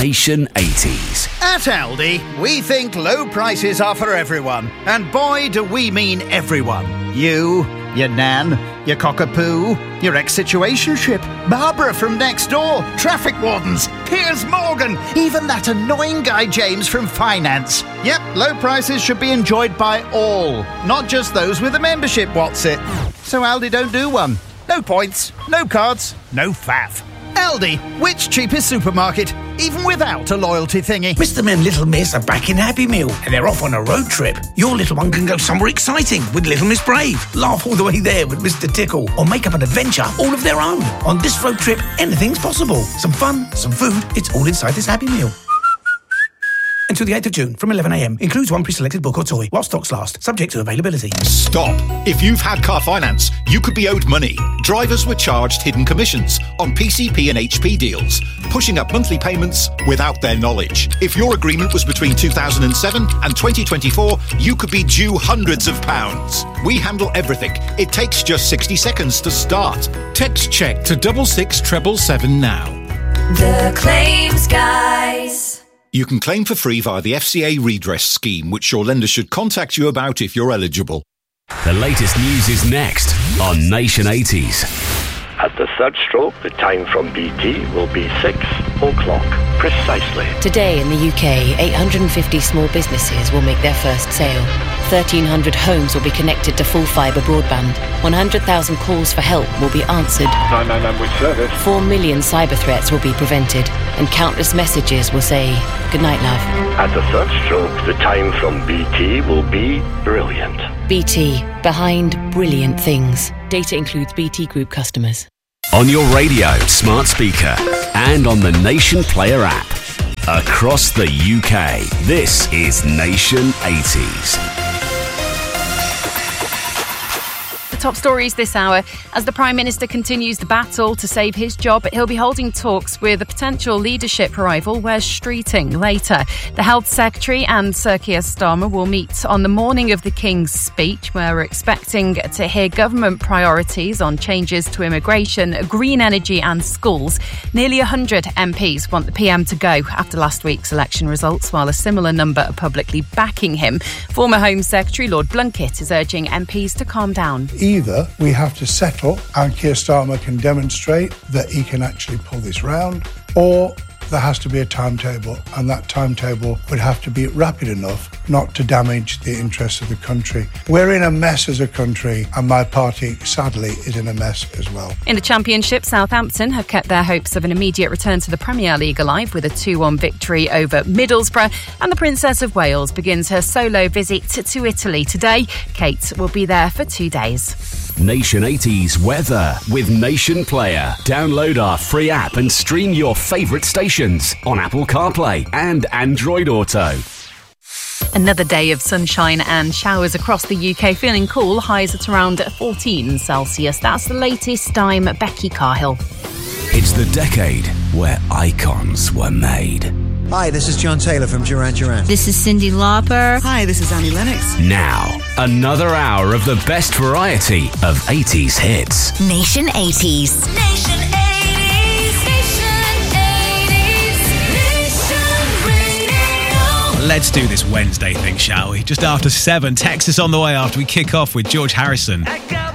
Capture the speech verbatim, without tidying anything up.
Nation eighties. At Aldi, we think low prices are for everyone. And boy, do we mean everyone. You, your nan, your cockapoo, your ex-situationship, Barbara from next door, traffic wardens, Piers Morgan, even that annoying guy James from finance. Yep, low prices should be enjoyed by all, not just those with a membership, what's it? So Aldi don't do one. No points, no cards, no faff. Aldi, which cheapest supermarket, even without a loyalty thingy. Mister and Little Miss are back in Happy Meal and they're off on a road trip. Your little one can go somewhere exciting with Little Miss Brave, laugh all the way there with Mister Tickle, or make up an adventure all of their own. On this road trip, anything's possible. Some fun, some food, it's all inside this Happy Meal. Until the eighth of June from eleven a m. Includes one pre-selected book or toy while stocks last, subject to availability. Stop. If you've had car finance, you could be owed money. Drivers were charged hidden commissions on P C P and H P deals, pushing up monthly payments without their knowledge. If your agreement was between two thousand seven and twenty twenty-four, you could be due hundreds of pounds. We handle everything. It takes just sixty seconds to start. Text check to double six treble seven now. The Claims Guys. You can claim for free via the F C A redress scheme, which your lender should contact you about if you're eligible. The latest news is next on Nation eighties. At the third stroke, the time from B T will be six o'clock precisely. Today in the U K, eight hundred fifty small businesses will make their first sale. thirteen hundred homes will be connected to full fibre broadband. one hundred thousand calls for help will be answered. nine nine nine, which service? four million cyber threats will be prevented. And countless messages will say, "Good night, love." At the third stroke, the time from B T will be brilliant. B T, behind brilliant things. Data includes B T Group customers. On your radio, smart speaker, and on the Nation Player app. Across the U K, this is Nation eighties. Top stories this hour. As the Prime Minister continues the battle to save his job, he'll be holding talks with a potential leadership rival, Wes Streeting, later. The Health Secretary and Sir Keir Starmer will meet on the morning of the King's speech, where we're expecting to hear government priorities on changes to immigration, green energy and schools. Nearly one hundred M Ps want the P M to go after last week's election results, while a similar number are publicly backing him. Former Home Secretary Lord Blunkett is urging M Ps to calm down. Either we have to settle and Keir Starmer can demonstrate that he can actually pull this round, or there has to be a timetable, and that timetable would have to be rapid enough not to damage the interests of the country. We're in a mess as a country, and my party, sadly, is in a mess as well. In the Championship, Southampton have kept their hopes of an immediate return to the Premier League alive with a two one victory over Middlesbrough, and the Princess of Wales begins her solo visit to Italy today. Kate will be there for two days. Nation eighties weather with Nation Player. Download our free app and stream your favourite stations on Apple CarPlay and Android Auto. Another day of sunshine and showers across the U K, feeling cool, highs at around fourteen Celsius. That's the latest. I'm Becky Carhill. It's the decade where icons were made. Hi, this is John Taylor from Duran Duran. This is Cyndi Lauper. Hi, this is Annie Lennox. Now, another hour of the best variety of eighties hits. Nation eighties. Nation eighties. Nation eighties. Nation Radio. Let's do this Wednesday thing, shall we? Just after seven, Texas on the way after we kick off with George Harrison.